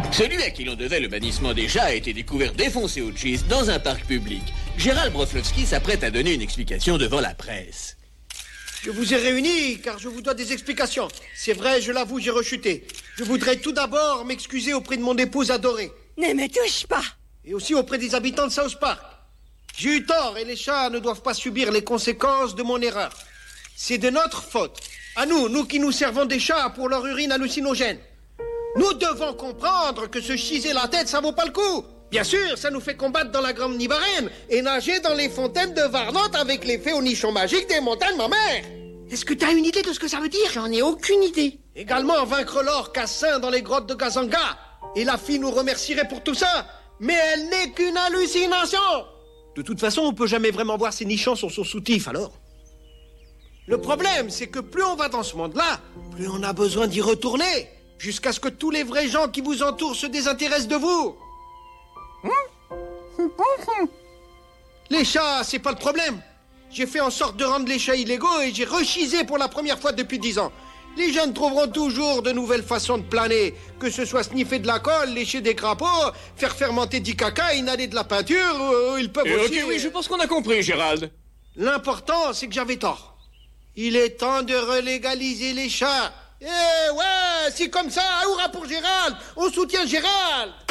Celui à qui l'on devait le bannissement des chats a été découvert défoncé au cheese dans un parc public. Gérald Broflovski s'apprête à donner une explication devant la presse. Je vous ai réunis car je vous dois des explications. C'est vrai, je l'avoue, j'ai rechuté. Je voudrais tout d'abord m'excuser auprès de mon épouse adorée. Ne me touche pas. Et aussi auprès des habitants de South Park. J'ai eu tort et les chats ne doivent pas subir les conséquences de mon erreur. C'est de notre faute. À nous qui nous servons des chats pour leur urine hallucinogène. Nous devons comprendre que se chiser la tête, ça vaut pas le coup. Bien sûr, ça nous fait combattre dans la Grande Nibarène et nager dans les fontaines de Varnotte avec les fées au nichon magique des montagnes, ma mère. Est-ce que t'as une idée de ce que ça veut dire? J'en ai aucune idée. Également vaincre l'or Cassin dans les grottes de Gazanga. Et la fille nous remercierait pour tout ça. Mais elle n'est qu'une hallucination. De toute façon, on peut jamais vraiment voir ces nichons sur son soutif, alors. Le problème, c'est que plus on va dans ce monde-là, plus on a besoin d'y retourner. Jusqu'à ce que tous les vrais gens qui vous entourent se désintéressent de vous. Les chats, c'est pas le problème. J'ai fait en sorte de rendre les chats illégaux et j'ai rechisé pour la première fois depuis 10 ans. Les jeunes trouveront toujours de nouvelles façons de planer. Que ce soit sniffer de la colle, lécher des crapauds, faire fermenter du caca, inhaler de la peinture, ils peuvent aussi... Ok, oui, je pense qu'on a compris, Gérald. L'important, c'est que j'avais tort. Il est temps de relégaliser les chats. Eh ouais, c'est comme ça, hurrah pour Gérald. On soutient Gérald.